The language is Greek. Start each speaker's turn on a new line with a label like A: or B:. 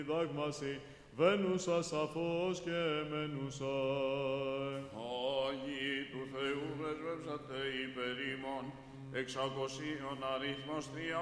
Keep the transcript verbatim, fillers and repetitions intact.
A: δάγμαση, βαίνουσα σαφώς και μένουσα.
B: Άγιοι του Θεού πρεσβεύσατε υπερ ημών, εξακοσίων αριθμός τρία